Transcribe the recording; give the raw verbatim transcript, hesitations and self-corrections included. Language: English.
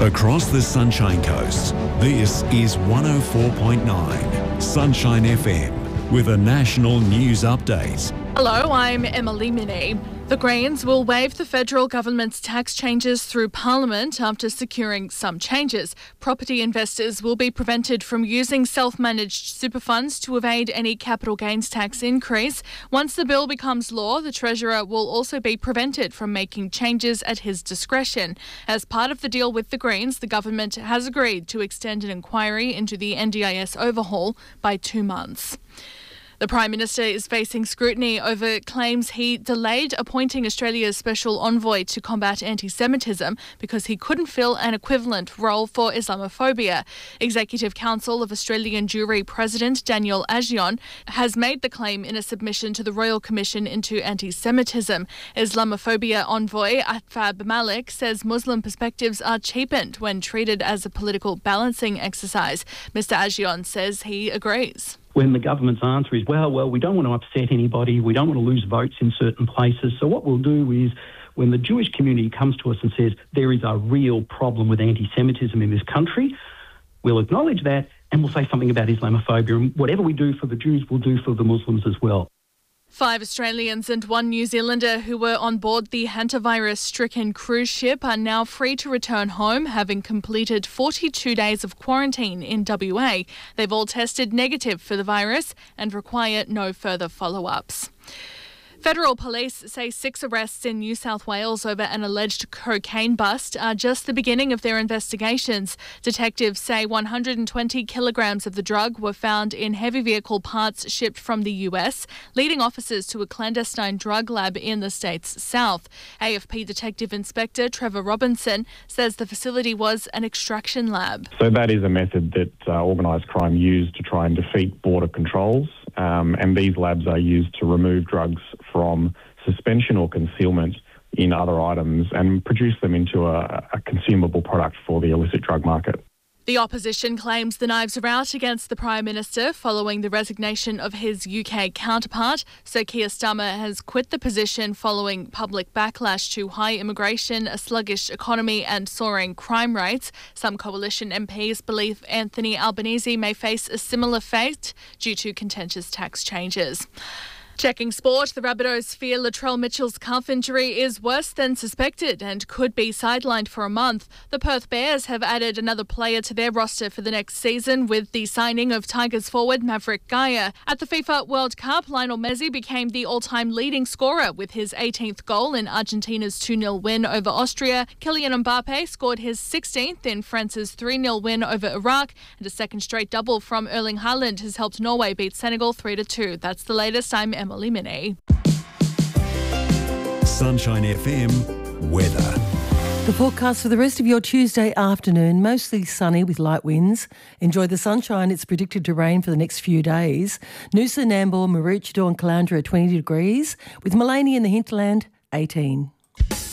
Across the Sunshine Coast, this is one oh four point nine Sunshine F M with a national news update. Hello, I'm Emily Minnie. The Greens will waive the federal government's tax changes through Parliament after securing some changes. Property investors will be prevented from using self-managed super funds to evade any capital gains tax increase. Once the bill becomes law, the Treasurer will also be prevented from making changes at his discretion. As part of the deal with the Greens, the government has agreed to extend an inquiry into the N D I S overhaul by two months. The Prime Minister is facing scrutiny over claims he delayed appointing Australia's special envoy to combat anti-Semitism because he couldn't fill an equivalent role for Islamophobia. Executive Council of Australian Jewry President Daniel Agion has made the claim in a submission to the Royal Commission into Anti-Semitism. Islamophobia envoy Atfab Malik says Muslim perspectives are cheapened when treated as a political balancing exercise. Mister Agion says he agrees. When the government's answer is, well, well, we don't want to upset anybody, we don't want to lose votes in certain places, so what we'll do is when the Jewish community comes to us and says there is a real problem with anti-Semitism in this country, we'll acknowledge that and we'll say something about Islamophobia, and whatever we do for the Jews, we'll do for the Muslims as well. Five Australians and one New Zealander who were on board the hantavirus-stricken cruise ship are now free to return home, having completed forty-two days of quarantine in W A. They've all tested negative for the virus and require no further follow-ups. Federal police say six arrests in New South Wales over an alleged cocaine bust are just the beginning of their investigations. Detectives say one hundred twenty kilograms of the drug were found in heavy vehicle parts shipped from the U S, leading officers to a clandestine drug lab in the state's south. A F P Detective Inspector Trevor Robinson says the facility was an extraction lab. So that is a method that uh, organised crime used to try and defeat border controls, um, and these labs are used to remove drugs from suspension or concealment in other items and produce them into a, a consumable product for the illicit drug market. The opposition claims the knives are out against the Prime Minister following the resignation of his U K counterpart. Sir Keir Starmer has quit the position following public backlash to high immigration, a sluggish economy and soaring crime rates. Some coalition M Ps believe Anthony Albanese may face a similar fate due to contentious tax changes. Checking sport, the Rabbitohs fear Latrell Mitchell's calf injury is worse than suspected and could be sidelined for a month. The Perth Bears have added another player to their roster for the next season with the signing of Tigers forward Maverick Gaia. At the FIFA World Cup, Lionel Messi became the all-time leading scorer with his eighteenth goal in Argentina's two nil win over Austria. Kylian Mbappe scored his sixteenth in France's three nil win over Iraq, and a second straight double from Erling Haaland has helped Norway beat Senegal three to two. That's the latest. I'm Emily Minnie. Sunshine F M weather. The forecast for the rest of your Tuesday afternoon, mostly sunny with light winds. Enjoy the sunshine. It's predicted to rain for the next few days. Noosa, Nambour, Maroochydore and Caloundra are twenty degrees, with Maleny in the hinterland eighteen.